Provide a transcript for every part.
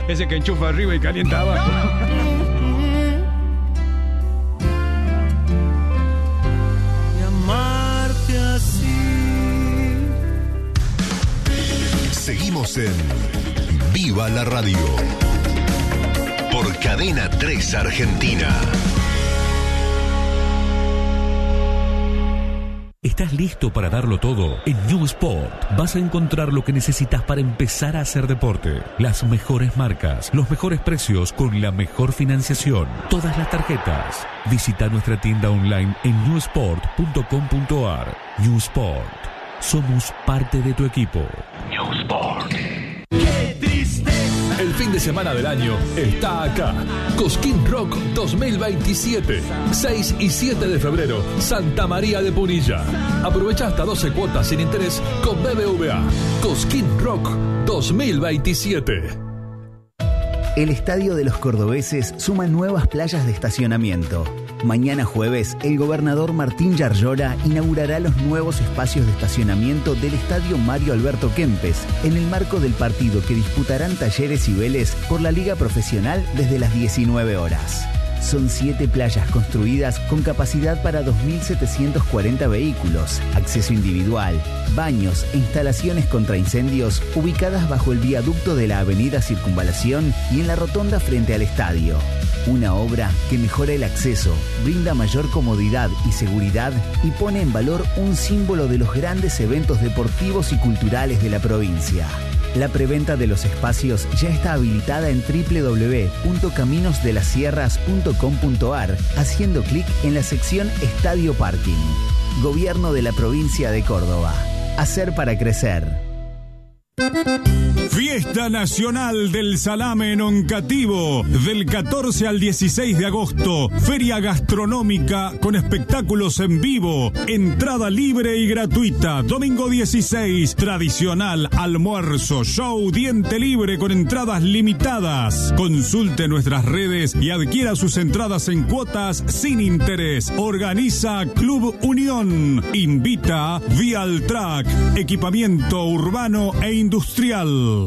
Ese que enchufa arriba y calienta abajo. Y amarte así. Seguimos en Viva la Radio por Cadena 3 Argentina. ¿Estás listo para darlo todo? En New Sport vas a encontrar lo que necesitas para empezar a hacer deporte. Las mejores marcas, los mejores precios con la mejor financiación. Todas las tarjetas. Visita nuestra tienda online en newsport.com.ar. New Sport. Somos parte de tu equipo. New Sport. ¡Qué tristeza! El fin de semana del año está acá. Cosquín Rock 2027. 6 y 7 de febrero, Santa María de Punilla. Aprovecha hasta 12 cuotas sin interés con BBVA. Cosquín Rock 2027. El Estadio de los Cordobeses suma nuevas playas de estacionamiento. Mañana jueves, el gobernador Martín Yarlora inaugurará los nuevos espacios de estacionamiento del Estadio Mario Alberto Kempes, en el marco del partido que disputarán Talleres y Vélez por la Liga Profesional desde las 19 horas. Son 7 playas construidas con capacidad para 2.740 vehículos, acceso individual, baños e instalaciones contra incendios ubicadas bajo el viaducto de la avenida Circunvalación y en la rotonda frente al estadio. Una obra que mejora el acceso, brinda mayor comodidad y seguridad y pone en valor un símbolo de los grandes eventos deportivos y culturales de la provincia. La preventa de los espacios ya está habilitada en www.caminosdelasierras.com.ar haciendo clic en la sección Estadio Parking. Gobierno de la provincia de Córdoba. Hacer para crecer. Fiesta Nacional del Salame en Oncativo, del 14 al 16 de agosto. Feria gastronómica con espectáculos en vivo. Entrada libre y gratuita. Domingo 16, tradicional almuerzo, show, diente libre con entradas limitadas. Consulte nuestras redes y adquiera sus entradas en cuotas sin interés. Organiza Club Unión. Invita Vialtrack, equipamiento urbano e industrial.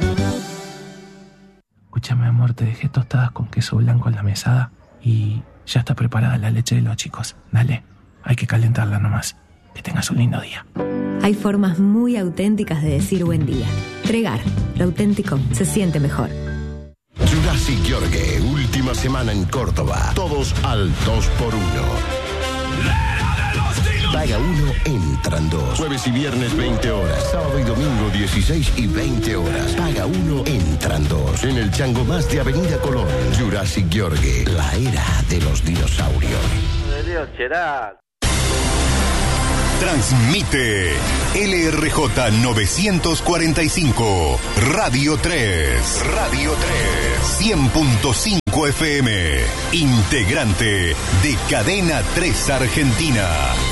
Escúchame, amor, te dejé tostadas con queso blanco en la mesada y ya está preparada la leche de los chicos. Dale, hay que calentarla nomás. Que tengas un lindo día. Hay formas muy auténticas de decir buen día. Tregar, lo auténtico se siente mejor. Jurassic Jorge, última semana en Córdoba. Todos al 2x1. Paga 1, entran 2. Jueves y viernes 20 horas. Sábado y domingo 16 y 20 horas. Paga 1, entran 2. En el Chango Más de Avenida Colón. Jurassic Jorge, la era de los dinosaurios. Transmite LRJ 945. Radio 3. Radio 3. 100.5 FM. Integrante de Cadena 3 Argentina.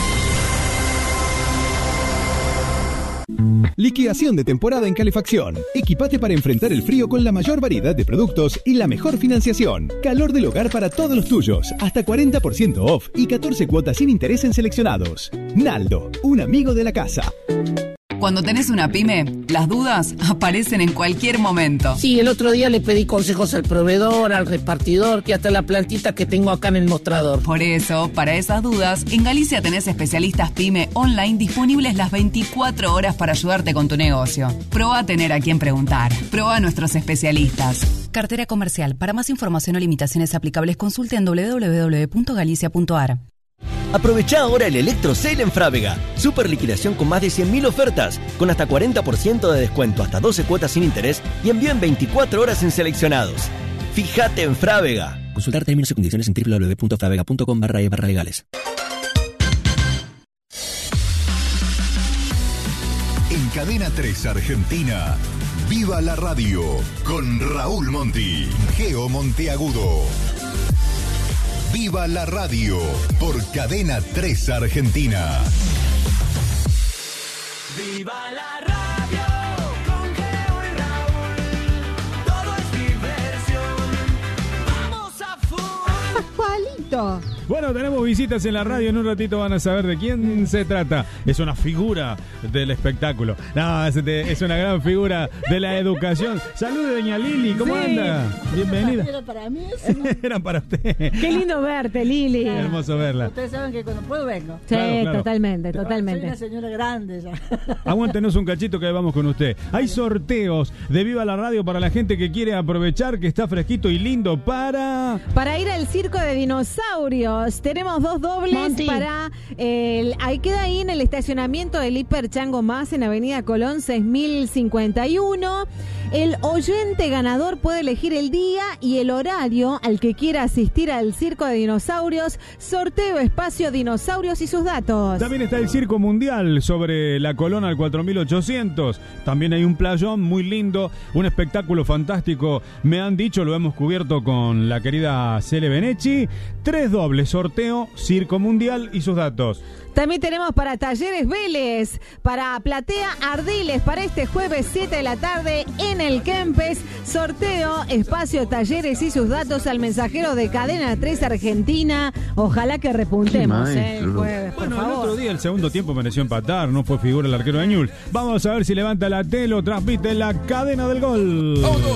Liquidación de temporada en calefacción. Equipate para enfrentar el frío con la mayor variedad de productos y la mejor financiación. Calor del hogar para todos los tuyos. Hasta 40% off y 14 cuotas sin interés en seleccionados. Naldo, un amigo de la casa. Cuando tenés una pyme, las dudas aparecen en cualquier momento. Sí, el otro día le pedí consejos al proveedor, al repartidor, que hasta la plantita que tengo acá en el mostrador. Por eso, para esas dudas, en Galicia tenés especialistas pyme online disponibles las 24 horas para ayudarte con tu negocio. Probá a tener a quien preguntar. Probá a nuestros especialistas. Cartera comercial. Para más información o limitaciones aplicables, consulte en www.galicia.ar. Aprovechá ahora el Electro Sale en Frávega. Super liquidación con más de 100.000 ofertas, con hasta 40% de descuento, hasta 12 cuotas sin interés y envío en 24 horas en seleccionados. Fíjate en Frávega. Consultar términos y condiciones en www.fravega.com/legales. En Cadena 3 Argentina, Viva la Radio, con Raúl Monti, Geo Monteagudo. Viva la Radio, por Cadena 3 Argentina. Viva la radio, con Geo y Raúl, todo es diversión, vamos a full. Pascualito, Bueno, tenemos visitas en la radio. En un ratito van a saber de quién se trata. Es una figura del espectáculo. No, es una gran figura de la educación. Salude, doña Lili. ¿Cómo anda? Bienvenida. ¿Era para mí eso? Eran para usted. Qué lindo verte, Lili. Qué hermoso verla. Ustedes saben que cuando puedo vengo. Sí, Claro. totalmente. Soy una señora grande ya. Aguántenos un cachito que vamos con usted. Hay sorteos de Viva la Radio para la gente que quiere aprovechar que está fresquito y lindo para ir al circo de dinosaurios. Tenemos 2 dobles Monty. para ahí queda ahí en el estacionamiento del Hiper Chango Más en Avenida Colón 6051. El oyente ganador puede elegir el día y el horario al que quiera asistir al circo de dinosaurios. Sorteo espacio dinosaurios y sus datos. También está el Circo Mundial sobre la Colón al 4800. También hay un playón muy lindo, un espectáculo fantástico. Me han dicho, lo hemos cubierto con la querida Cele Benechi. 3 dobles, sorteo, Circo Mundial y sus datos. También tenemos para Talleres Vélez, para Platea Ardiles, para este jueves 7 de la tarde en el Kempes. Sorteo, espacio, talleres y sus datos al mensajero de Cadena 3 Argentina. Ojalá que repuntemos el jueves, por Bueno, el favor. otro día, el segundo tiempo, mereció empatar. No fue figura el arquero de Newell's. Vamos a ver si levanta la tele o transmite la cadena del gol.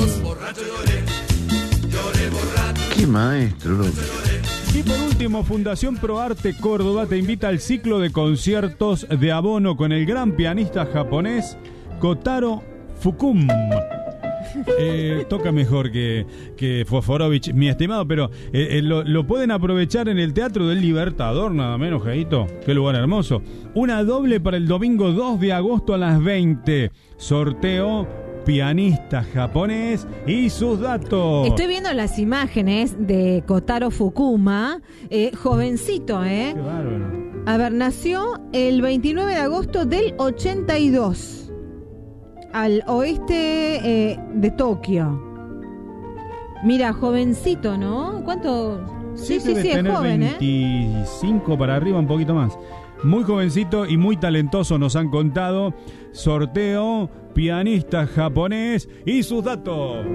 Qué maestro, loco. Y por último, Fundación ProArte Córdoba te invita al ciclo de conciertos de abono con el gran pianista japonés Kotaro Fukuma. Toca mejor que Fosforovich, mi estimado, pero lo pueden aprovechar en el Teatro del Libertador, nada menos, Jaito. Qué lugar hermoso. Una doble para el domingo 2 de agosto a las 20. Sorteo pianista japonés y sus datos. Estoy viendo las imágenes de Kotaro Fukuma, jovencito, Qué bárbaro. A ver, nació el 29 de agosto del 82, al oeste de Tokio. Mira, jovencito, ¿no? ¿Cuánto? Sí, Debe es tener joven, 25 para arriba, un poquito más. Muy jovencito y muy talentoso, nos han contado. Sorteo, pianista japonés y sus datos.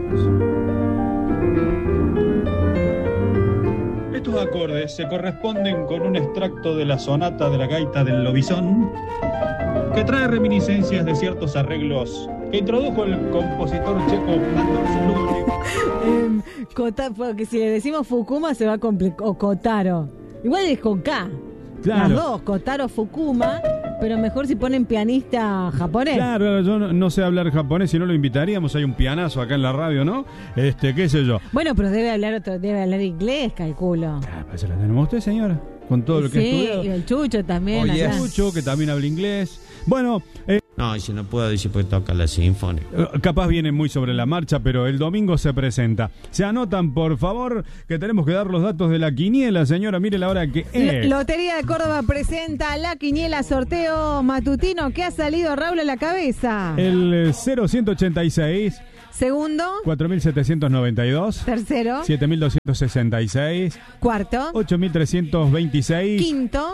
Estos acordes se corresponden con un extracto de la sonata de la gaita del lobizón, que trae reminiscencias de ciertos arreglos que introdujo el compositor checo Mandor Slugnik. Porque si le decimos Fukuma se va a complicar. O Kotaro. Igual es con K. Claro. Las dos, Kotaro Fukuma, pero mejor si ponen pianista japonés. Claro, yo no sé hablar japonés, si no lo invitaríamos. Hay un pianazo acá en la radio, ¿no? Qué sé yo. Bueno, pero debe hablar inglés, calculo. Pues la tenemos usted, señora, con todo lo que ha estudiado. Sí, y el Chucho también. Oye, allá. Chucho, que también habla inglés. Bueno, no, y si no puedo decir porque toca la sinfónica. Capaz viene muy sobre la marcha, pero el domingo se presenta. Se anotan, por favor, que tenemos que dar los datos de la quiniela, señora. Mire la hora que es. Lotería de Córdoba presenta la quiniela sorteo matutino que ha salido Raúl a la cabeza. El 0186. Segundo. 4792. Tercero. 7266. Cuarto. 8326. Quinto.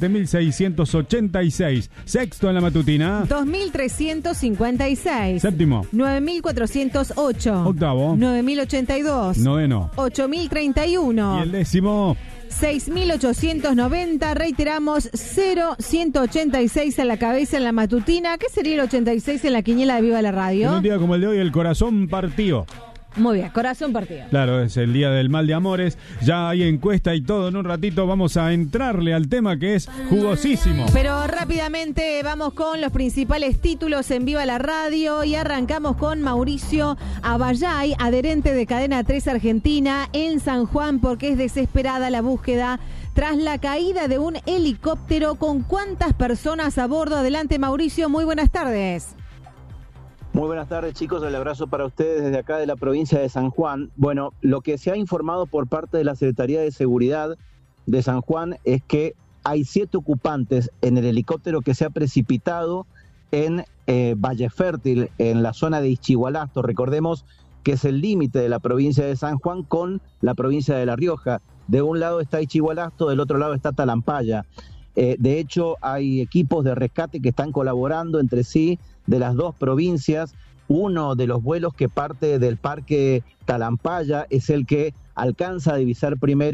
7686. Sexto en la matutina. 2356. Séptimo. 9408. Octavo. 9082. Noveno. 8031. Y el décimo. 6.890, reiteramos, 0.186 a la cabeza en la matutina. ¿Qué sería el 86 en la quiniela de Viva la Radio? En un día como el de hoy, el corazón partió. Muy bien, corazón partido. Claro, es el día del mal de amores. Ya hay encuesta y todo. En un ratito vamos a entrarle al tema que es jugosísimo. Pero rápidamente vamos con los principales títulos en Viva la Radio y arrancamos con Mauricio Abayay, adherente de Cadena 3 Argentina en San Juan, porque es desesperada la búsqueda tras la caída de un helicóptero. ¿Con cuántas personas a bordo? Adelante, Mauricio, muy buenas tardes. Muy buenas tardes, chicos, el abrazo para ustedes desde acá de la provincia de San Juan. Bueno, lo que se ha informado por parte de la Secretaría de Seguridad de San Juan es que hay 7 ocupantes en el helicóptero que se ha precipitado en Valle Fértil, en la zona de Ischigualasto. Recordemos que es el límite de la provincia de San Juan con la provincia de La Rioja. De un lado está Ischigualasto, del otro lado está Talampaya. De hecho, hay equipos de rescate que están colaborando entre sí de las dos provincias. Uno de los vuelos que parte del Parque Talampaya es el que alcanza a divisar primero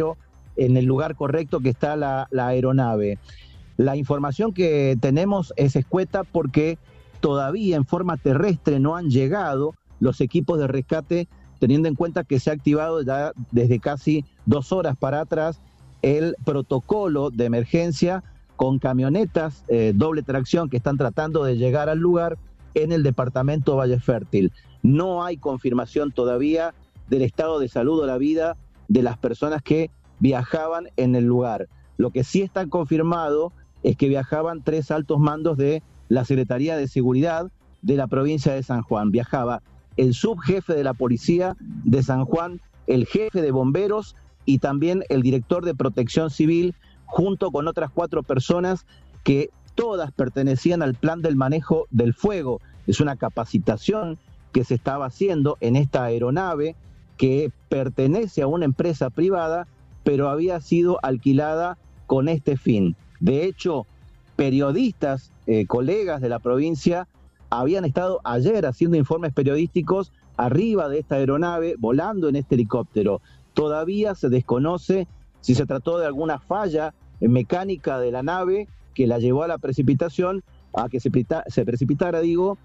en el lugar correcto que está la aeronave. La información que tenemos es escueta porque todavía en forma terrestre no han llegado los equipos de rescate, teniendo en cuenta que se ha activado ya desde casi 2 horas para atrás el protocolo de emergencia con camionetas doble tracción que están tratando de llegar al lugar en el departamento Valle Fértil. No hay confirmación todavía del estado de salud o la vida de las personas que viajaban en el lugar. Lo que sí está confirmado es que viajaban 3 altos mandos de la Secretaría de Seguridad de la provincia de San Juan. Viajaba el subjefe de la policía de San Juan, el jefe de bomberos y también el director de Protección Civil, junto con otras 4 personas que todas pertenecían al plan del manejo del fuego. Es una capacitación que se estaba haciendo en esta aeronave que pertenece a una empresa privada, pero había sido alquilada con este fin. De hecho, periodistas, colegas de la provincia, habían estado ayer haciendo informes periodísticos arriba de esta aeronave, volando en este helicóptero. Todavía se desconoce si se trató de alguna falla mecánica de la nave que la llevó a la precipitación, a que se precipitara,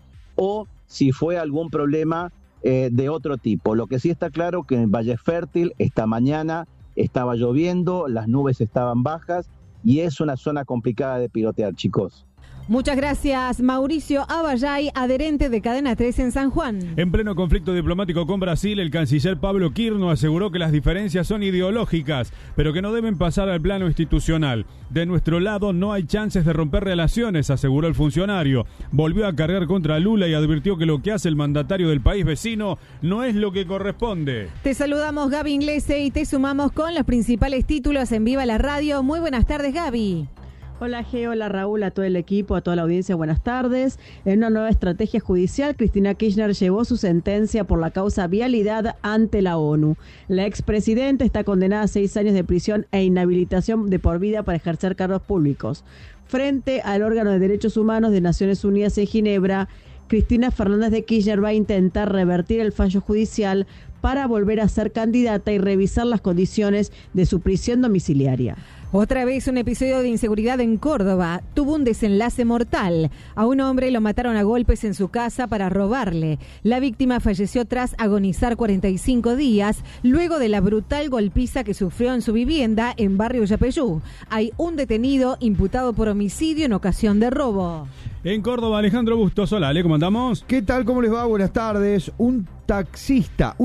o si fue algún problema de otro tipo. Lo que sí está claro que en Valle Fértil esta mañana estaba lloviendo, las nubes estaban bajas y es una zona complicada de pilotear, chicos. Muchas gracias, Mauricio Aballay, adherente de Cadena 3 en San Juan. En pleno conflicto diplomático con Brasil, el canciller Pablo Quirno aseguró que las diferencias son ideológicas, pero que no deben pasar al plano institucional. De nuestro lado no hay chances de romper relaciones, aseguró el funcionario. Volvió a cargar contra Lula y advirtió que lo que hace el mandatario del país vecino no es lo que corresponde. Te saludamos, Gaby Inglese, y te sumamos con los principales títulos en Viva la Radio. Muy buenas tardes, Gaby. Hola Geo, hola Raúl, a todo el equipo, a toda la audiencia, buenas tardes. En una nueva estrategia judicial, Cristina Kirchner llevó su sentencia por la causa vialidad ante la ONU. La expresidenta está condenada a 6 años de prisión e inhabilitación de por vida para ejercer cargos públicos. Frente al órgano de derechos humanos de Naciones Unidas en Ginebra, Cristina Fernández de Kirchner va a intentar revertir el fallo judicial para volver a ser candidata y revisar las condiciones de su prisión domiciliaria. Otra vez un episodio de inseguridad en Córdoba tuvo un desenlace mortal. A un hombre lo mataron a golpes en su casa para robarle. La víctima falleció tras agonizar 45 días luego de la brutal golpiza que sufrió en su vivienda en barrio Yapeyú. Hay un detenido imputado por homicidio en ocasión de robo. En Córdoba, Alejandro Bustos, hola, ¿cómo andamos? ¿Qué tal? ¿Cómo les va? Buenas tardes. Una taxista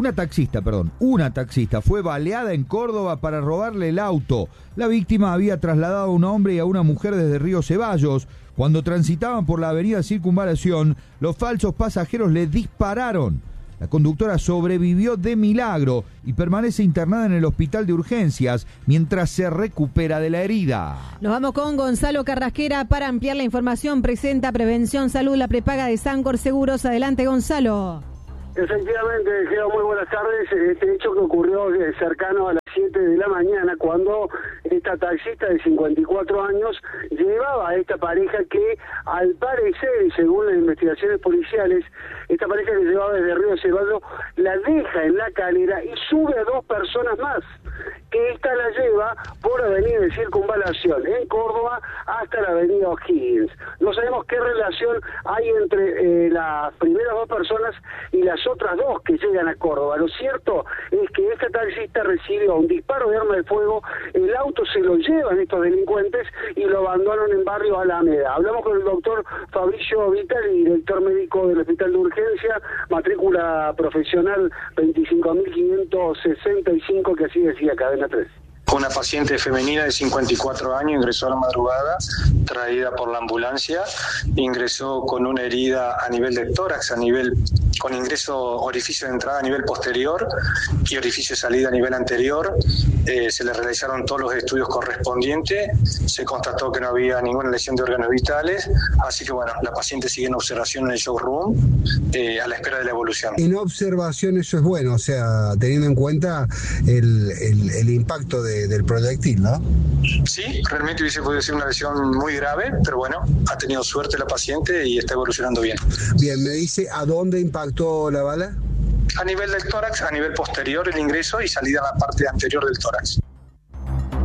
fue baleada en Córdoba para robarle el auto. La víctima había trasladado a un hombre y a una mujer desde Río Ceballos. Cuando transitaban por la avenida Circunvalación, los falsos pasajeros le dispararon. La conductora sobrevivió de milagro y permanece internada en el hospital de urgencias mientras se recupera de la herida. Nos vamos con Gonzalo Carrasquera para ampliar la información. Presenta Prevención Salud, la prepaga de Sancor Seguros. Adelante, Gonzalo. Efectivamente, Geo, muy buenas tardes. Este hecho que ocurrió cercano a las 7 de la mañana, cuando esta taxista de 54 años llevaba a esta pareja que, al parecer, y según las investigaciones policiales, esta pareja que llevaba desde Río Ceballos la deja en la calera y sube a 2 personas más, que esta la lleva por avenida de Circunvalación en Córdoba hasta la avenida O'Higgins. No sabemos qué relación hay entre las primeras 2 personas y las otras 2 que llegan a Córdoba. Lo cierto es que esta taxista recibió un disparo de arma de fuego, el auto se lo llevan estos delincuentes y lo abandonan en barrio Alameda. Hablamos con el doctor Fabricio Vitali, director médico del Hospital de Urgencia, matrícula profesional 25.565, que así decía Cadena 3. Una paciente femenina de 54 años ingresó a la madrugada, traída por la ambulancia, ingresó con una herida a nivel de tórax, con orificio de entrada a nivel posterior y orificio de salida a nivel anterior. Se le realizaron todos los estudios correspondientes, se constató que no había ninguna lesión de órganos vitales, así que bueno, la paciente sigue en observación en el showroom a la espera de la evolución. En observación eso es bueno, o sea, teniendo en cuenta el impacto del proyectil, ¿no? Sí, realmente hubiese podido ser una lesión muy grave, pero bueno, ha tenido suerte la paciente y está evolucionando bien. Bien, me dice, ¿a dónde impactó la bala? A nivel del tórax, a nivel posterior el ingreso y salida a la parte anterior del tórax.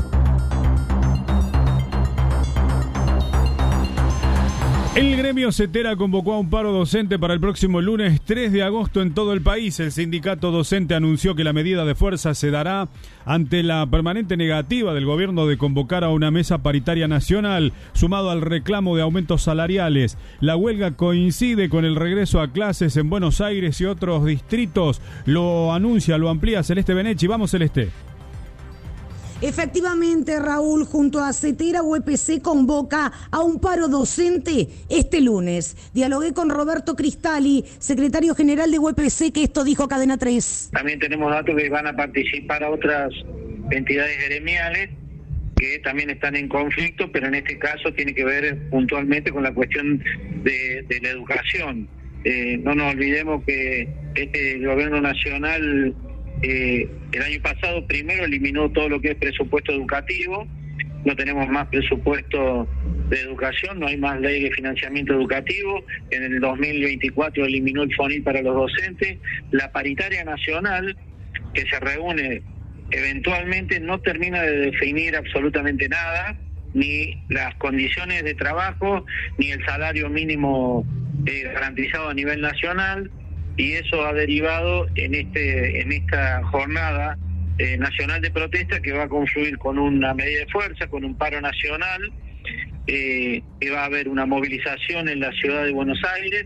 El gremio CETERA convocó a un paro docente para el próximo lunes 3 de agosto en todo el país. El sindicato docente anunció que la medida de fuerza se dará ante la permanente negativa del gobierno de convocar a una mesa paritaria nacional, sumado al reclamo de aumentos salariales. La huelga coincide con el regreso a clases en Buenos Aires y otros distritos. Lo anuncia, lo amplía Celeste Benechi. Vamos, Celeste. Efectivamente, Raúl, junto a CETERA, UPC convoca a un paro docente este lunes. Dialogué con Roberto Cristali, secretario general de UPC, que esto dijo a Cadena 3. También tenemos datos que van a participar a otras entidades gremiales que también están en conflicto, pero en este caso tiene que ver puntualmente con la cuestión de la educación. No nos olvidemos que el gobierno nacional el año pasado primero eliminó todo lo que es presupuesto educativo, no tenemos más presupuesto de educación, no hay más ley de financiamiento educativo. En el 2024 eliminó el FONIL para los docentes. La paritaria nacional, que se reúne eventualmente, no termina de definir absolutamente nada, ni las condiciones de trabajo, ni el salario mínimo garantizado a nivel nacional. Y eso ha derivado en esta jornada nacional de protesta, que va a confluir con una medida de fuerza, con un paro nacional, que va a haber una movilización en la ciudad de Buenos Aires.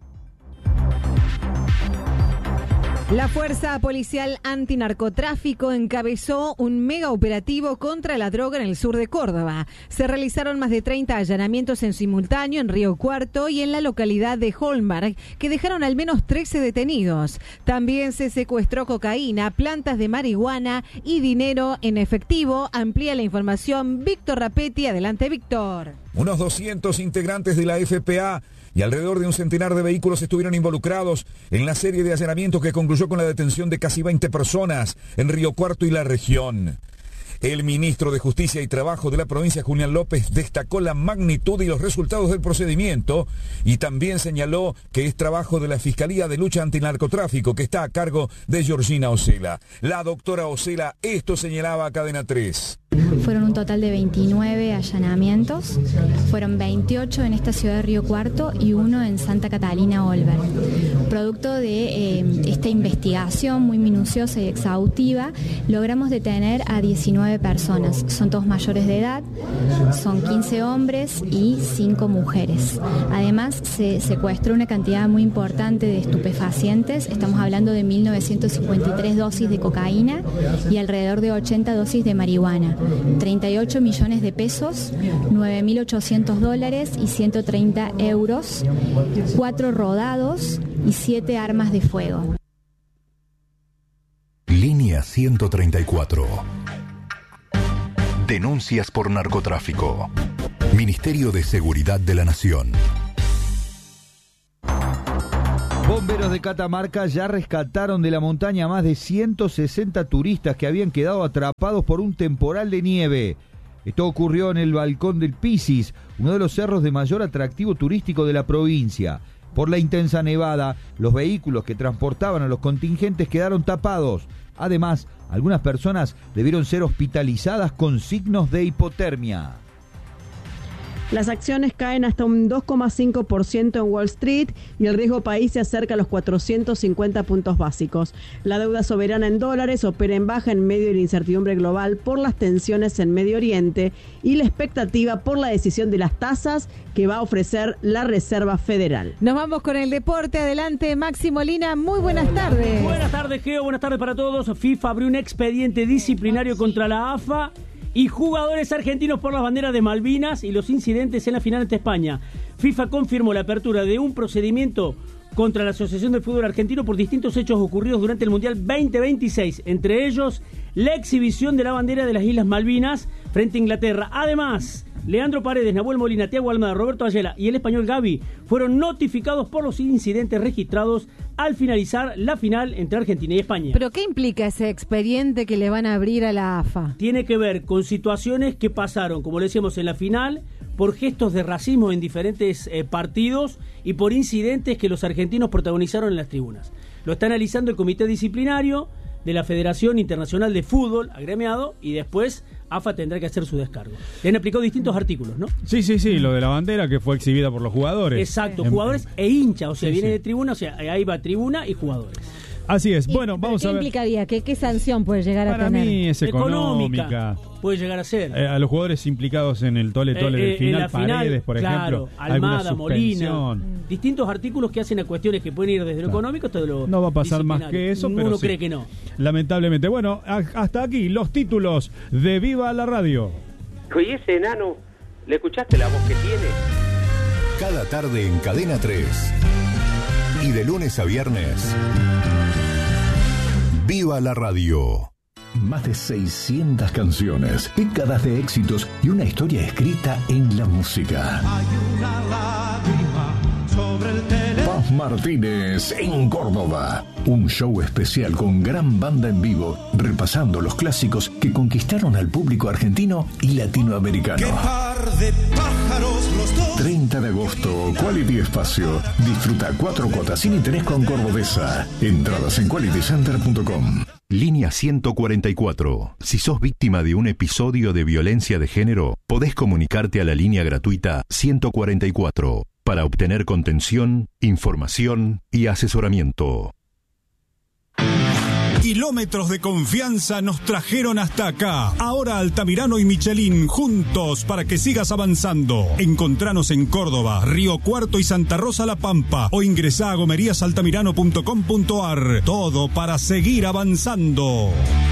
La Fuerza Policial Antinarcotráfico encabezó un mega operativo contra la droga en el sur de Córdoba. Se realizaron más de 30 allanamientos en simultáneo en Río Cuarto y en la localidad de Holmberg, que dejaron al menos 13 detenidos. También se secuestró cocaína, plantas de marihuana y dinero en efectivo. Amplía la información Víctor Rapetti. Adelante, Víctor. Unos 200 integrantes de la FPA y alrededor de un centenar de vehículos estuvieron involucrados en la serie de allanamientos que concluyó con la detención de casi 20 personas en Río Cuarto y la región. El ministro de Justicia y Trabajo de la provincia, Julián López, destacó la magnitud y los resultados del procedimiento y también señaló que es trabajo de la Fiscalía de Lucha Antinarcotráfico, que está a cargo de Georgina Ocela. La doctora Ocela esto señalaba a Cadena 3. Fueron un total de 29 allanamientos, fueron 28 en esta ciudad de Río Cuarto y uno en Santa Catalina, Olver. Producto de esta investigación muy minuciosa y exhaustiva, logramos detener a 19 personas. Son todos mayores de edad, son 15 hombres y 5 mujeres. Además, se secuestró una cantidad muy importante de estupefacientes. Estamos hablando de 1.953 dosis de cocaína y alrededor de 80 dosis de marihuana. 38 millones de pesos, $9.800 y 130 euros, 4 rodados y 7 armas de fuego. Línea 134. Denuncias por narcotráfico. Ministerio de Seguridad de la Nación. Bomberos de Catamarca ya rescataron de la montaña a más de 160 turistas que habían quedado atrapados por un temporal de nieve. Esto ocurrió en el Balcón del Pisis, uno de los cerros de mayor atractivo turístico de la provincia. Por la intensa nevada, los vehículos que transportaban a los contingentes quedaron tapados. Además, algunas personas debieron ser hospitalizadas con signos de hipotermia. Las acciones caen hasta un 2,5% en Wall Street y el riesgo país se acerca a los 450 puntos básicos. La deuda soberana en dólares opera en baja en medio de la incertidumbre global por las tensiones en Medio Oriente y la expectativa por la decisión de las tasas que va a ofrecer la Reserva Federal. Nos vamos con el deporte. Adelante, Maxi Molina. Muy buenas tardes. Buenas tardes, Geo. Buenas tardes para todos. FIFA abrió un expediente disciplinario contra la AFA y jugadores argentinos por las banderas de Malvinas y los incidentes en la final ante España. FIFA confirmó la apertura de un procedimiento contra la Asociación del Fútbol Argentino por distintos hechos ocurridos durante el Mundial 2026, entre ellos la exhibición de la bandera de las Islas Malvinas frente a Inglaterra. Además, Leandro Paredes, Nahuel Molina, Thiago Almada, Roberto Ayala y el español Gavi fueron notificados por los incidentes registrados al finalizar la final entre Argentina y España. ¿Pero qué implica ese expediente que le van a abrir a la AFA? Tiene que ver con situaciones que pasaron, como le decíamos, en la final, por gestos de racismo en diferentes partidos y por incidentes que los argentinos protagonizaron en las tribunas. Lo está analizando el comité disciplinario. de la Federación Internacional de Fútbol, agremiado, y después AFA tendrá que hacer su descargo. Le han aplicado distintos artículos, ¿no? Sí, lo de la bandera que fue exhibida por los jugadores. Exacto, jugadores e hinchas, o sea, viene de tribuna, o sea, ahí va tribuna y jugadores. Así es. Bueno, vamos a ver. ¿Qué implicaría? ¿Qué sanción puede llegar a tener? Para mí es económica. Puede llegar a ser. A los jugadores implicados en el tole del final, Paredes, por ejemplo. Almada, Molina. Distintos artículos que hacen a cuestiones que pueden ir desde lo económico hasta lo no va a pasar más que eso, pero uno cree que no. Lamentablemente. Bueno, hasta aquí los títulos de Viva la Radio. Oye, ese enano, ¿le escuchaste la voz que tiene? Cada tarde en Cadena 3. Y de lunes a viernes. ¡Viva la radio! Más de 600 canciones, décadas de éxitos y una historia escrita en la música. Hay una lágrima sobre el teléfono. Paz Martínez en Córdoba. Un show especial con gran banda en vivo, repasando los clásicos que conquistaron al público argentino y latinoamericano. ¡Qué par de pájaros los dos! 30 de agosto, Quality Espacio. Disfruta 4 cuotas sin interés con Cordobesa. Entradas en qualitycenter.com. Línea 144. Si sos víctima de un episodio de violencia de género, podés comunicarte a la línea gratuita 144 para obtener contención, información y asesoramiento. Kilómetros de confianza nos trajeron hasta acá. Ahora Altamirano y Michelin juntos para que sigas avanzando. Encontranos en Córdoba, Río Cuarto y Santa Rosa La Pampa o ingresá a gomeriasaltamirano.com.ar. Todo para seguir avanzando.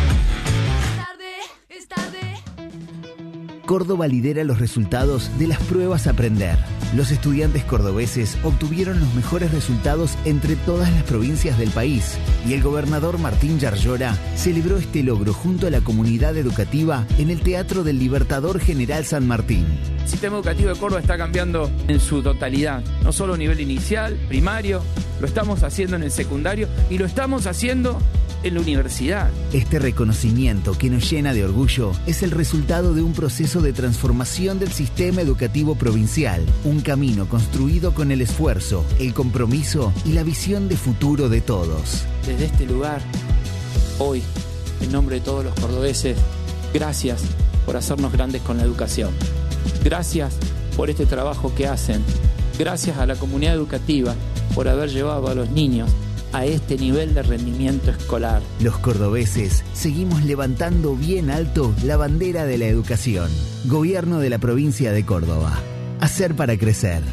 Córdoba lidera los resultados de las pruebas Aprender. Los estudiantes cordobeses obtuvieron los mejores resultados entre todas las provincias del país y el gobernador Martín Yarlora celebró este logro junto a la comunidad educativa en el Teatro del Libertador General San Martín. El sistema educativo de Córdoba está cambiando en su totalidad, no solo a nivel inicial, primario, lo estamos haciendo en el secundario y lo estamos haciendo en la universidad. Este reconocimiento que nos llena de orgullo es el resultado de un proceso de transformación del sistema educativo provincial, un camino construido con el esfuerzo, el compromiso y la visión de futuro de todos. Desde este lugar, hoy, en nombre de todos los cordobeses, gracias por hacernos grandes con la educación. Gracias por este trabajo que hacen. Gracias a la comunidad educativa por haber llevado a los niños a este nivel de rendimiento escolar. Los cordobeses seguimos levantando bien alto la bandera de la educación. Gobierno de la provincia de Córdoba. Hacer para crecer.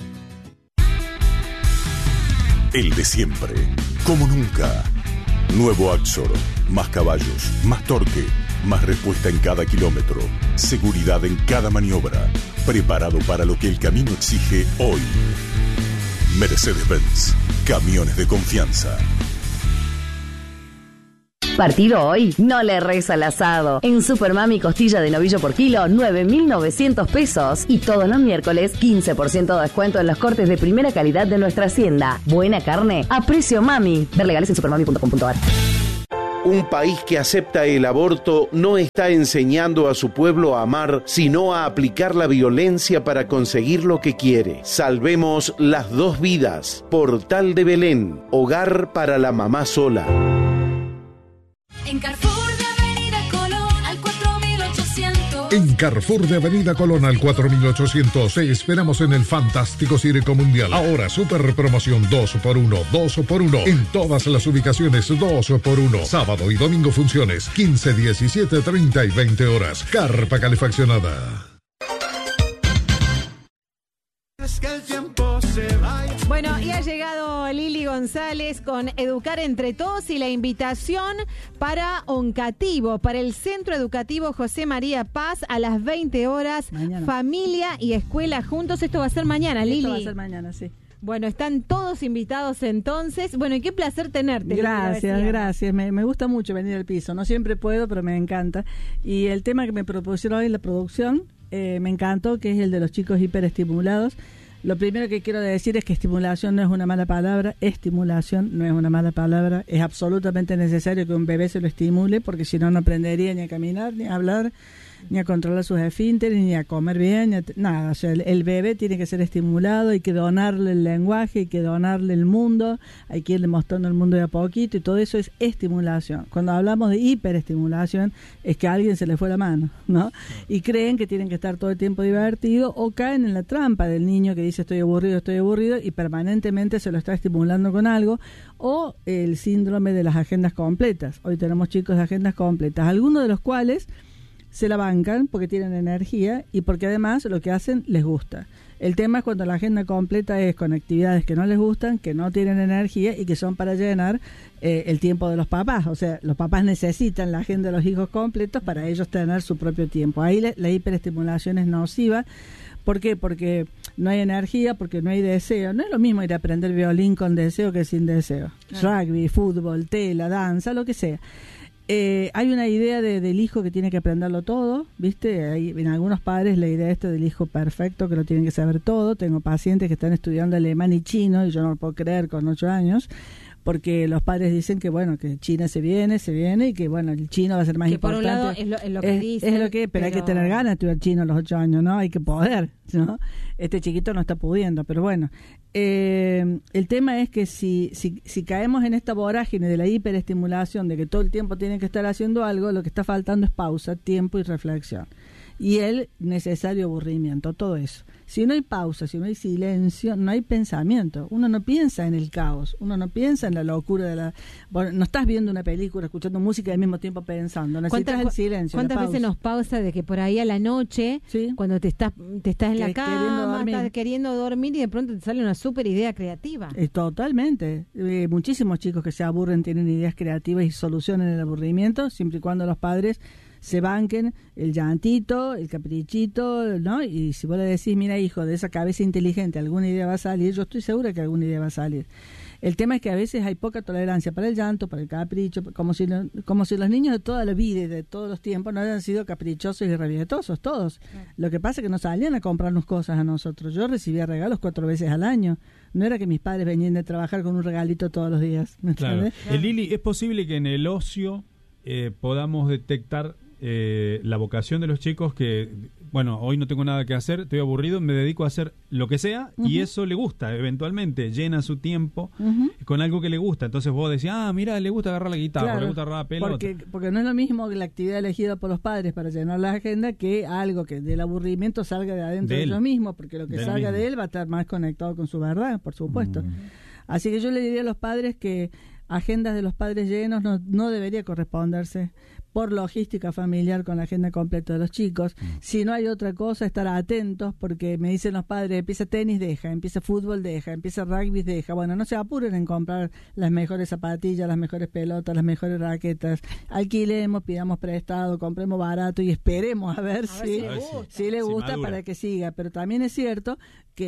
El de siempre, como nunca. Nuevo Axor, más caballos, más torque, más respuesta en cada kilómetro, seguridad en cada maniobra, preparado para lo que el camino exige hoy. Mercedes-Benz, camiones de confianza. Partido hoy, no le erres al asado. En Supermami costilla de novillo por kilo, 9.900 pesos. Y todos los miércoles, 15% de descuento en los cortes de primera calidad de nuestra hacienda. Buena carne a precio mami. Ver legales en supermami.com.ar. Un país que acepta el aborto no está enseñando a su pueblo a amar, sino a aplicar la violencia para conseguir lo que quiere. Salvemos las dos vidas. Portal de Belén, hogar para la mamá sola. En Carrefour de Avenida Colón al 4800. En Carrefour de Avenida Colón al 4800 te esperamos en el fantástico Circo Mundial. Ahora super promoción 2x1, 2x1. En todas las ubicaciones 2x1. Sábado y domingo funciones 15, 17, 30 y 20 horas. Carpa calefaccionada. Es que el tiempo se va. Bueno, y ha llegado Lili González con Educar Entre Todos y la invitación para Oncativo, para el Centro Educativo José María Paz a las 20 horas. Mañana. Familia y escuela juntos. Esto va a ser mañana, Lili. Esto va a ser mañana, sí. Bueno, están todos invitados entonces. Bueno, y qué placer tenerte. Gracias, gracias. Me gusta mucho venir al piso. No siempre puedo, pero me encanta. Y el tema que me propusieron hoy en la producción me encantó, que es el de los chicos hiperestimulados. Lo primero que quiero decir es que estimulación no es una mala palabra, estimulación no es una mala palabra, es absolutamente necesario que un bebé se lo estimule porque si no, no aprendería ni a caminar, ni a hablar, ni a controlar sus esfínteres, ni a comer bien, nada. O sea, el bebé tiene que ser estimulado, hay que donarle el lenguaje, hay que donarle el mundo, hay que irle mostrando el mundo de a poquito, y todo eso es estimulación. Cuando hablamos de hiperestimulación es que a alguien se le fue la mano, ¿no? Y creen que tienen que estar todo el tiempo divertidos, o caen en la trampa del niño que dice estoy aburrido, y permanentemente se lo está estimulando con algo, o el síndrome de las agendas completas. Hoy tenemos chicos de agendas completas, algunos de los cuales se la bancan porque tienen energía y porque además lo que hacen les gusta. El tema es cuando la agenda completa es con actividades que no les gustan, que no tienen energía y que son para llenar el tiempo de los papás. O sea, los papás necesitan la agenda de los hijos completos para ellos tener su propio tiempo. Ahí la hiperestimulación es nociva. ¿Por qué? Porque no hay energía, porque no hay deseo. No es lo mismo ir a aprender violín con deseo que sin deseo. Rugby, fútbol, tela, danza, lo que sea. Hay una idea del hijo que tiene que aprenderlo todo, ¿viste? Hay, en algunos padres la idea del hijo perfecto, que lo tienen que saber todo. Tengo pacientes que están estudiando alemán y chino, y yo no lo puedo creer con 8 años, porque los padres dicen que bueno, que China se viene, y que bueno, el chino va a ser más que importante. Por un lado es lo que dicen. Es lo que, pero hay que tener ganas de estudiar chino a los 8 años, ¿no? Hay que poder, ¿no? Este chiquito no está pudiendo, pero bueno. El tema es que si caemos en esta vorágine de la hiperestimulación, de que todo el tiempo tienen que estar haciendo algo, lo que está faltando es pausa, tiempo y reflexión. Y el necesario aburrimiento, todo eso. Si no hay pausa, si no hay silencio, no hay pensamiento. Uno no piensa en el caos, uno no piensa en la locura de la... Bueno, no estás viendo una película, escuchando música y al mismo tiempo pensando. Necesitas el silencio. ¿Cuántas veces nos pausa de que por ahí a la noche, ¿sí? Cuando te estás en la cama, estás queriendo dormir y de pronto te sale una súper idea creativa? Totalmente. Muchísimos chicos que se aburren tienen ideas creativas y solucionan el aburrimiento, siempre y cuando los padres se banquen el llantito, el caprichito, ¿no? Y si vos le decís, mira hijo, de esa cabeza inteligente alguna idea va a salir, yo estoy segura que alguna idea va a salir. El tema es que a veces hay poca tolerancia para el llanto, para el capricho, como si los niños de toda la vida y de todos los tiempos no hayan sido caprichosos y rabietosos, todos. Lo que pasa es que no salían a comprarnos cosas a nosotros. Yo recibía regalos 4 veces al año. No era que mis padres venían de trabajar con un regalito todos los días. ¿Me entiendes? Lili, ¿es posible que en el ocio podamos detectar la vocación de los chicos que, bueno, hoy no tengo nada que hacer, estoy aburrido, me dedico a hacer lo que sea, y eso le gusta, eventualmente llena su tiempo con algo que le gusta? Entonces vos decís, mira, le gusta agarrar la guitarra, claro, le gusta agarrar la pelota. Porque no es lo mismo que la actividad elegida por los padres para llenar la agenda que algo que del aburrimiento salga de adentro de ellos mismos, porque lo que salga de él va a estar más conectado con su verdad, por supuesto. Así que yo le diría a los padres que agendas de los padres llenos no debería corresponderse por logística familiar con la agenda completa de los chicos. Si no hay otra cosa, estar atentos, porque me dicen los padres, empieza tenis, deja, empieza fútbol, deja, empieza rugby, deja. Bueno, no se apuren en comprar las mejores zapatillas, las mejores pelotas, las mejores raquetas. Alquilemos, pidamos prestado, compremos barato y esperemos a ver si le gusta para que siga. Pero también es cierto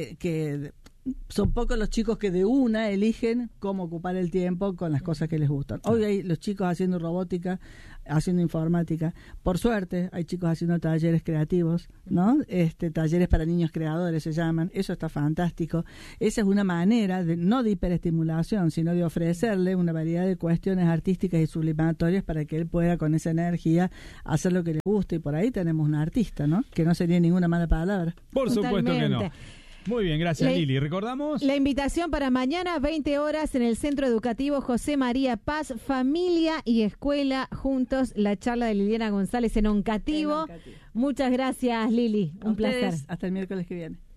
que son pocos los chicos que de una eligen cómo ocupar el tiempo con las cosas que les gustan. Hoy hay los chicos haciendo robótica, haciendo informática. Por suerte hay chicos haciendo talleres creativos, ¿no? Talleres para niños creadores se llaman. Eso está fantástico. Esa es una manera no de hiperestimulación, sino de ofrecerle una variedad de cuestiones artísticas y sublimatorias para que él pueda con esa energía hacer lo que le guste. Y por ahí tenemos un artista, ¿no? Que no sería ninguna mala palabra. Por supuesto que no. Muy bien, gracias Lili. ¿Recordamos? La invitación para mañana, 20 horas, en el Centro Educativo José María Paz, familia y escuela juntos, la charla de Liliana González en Oncativo. Muchas gracias, Lili. Un placer. Hasta el miércoles que viene.